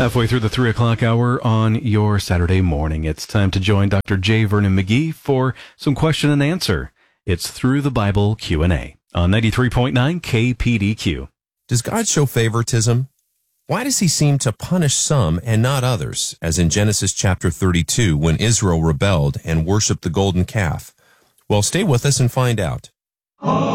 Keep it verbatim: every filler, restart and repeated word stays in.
Halfway through the three o'clock hour on your Saturday morning, it's time to join Doctor J. Vernon McGee for some question and answer. It's Through the Bible Q and A on ninety-three point nine K P D Q. Does God show favoritism? Why does he seem to punish some and not others, as in Genesis chapter thirty-two when Israel rebelled and worshipped the golden calf? Well, stay with us and find out.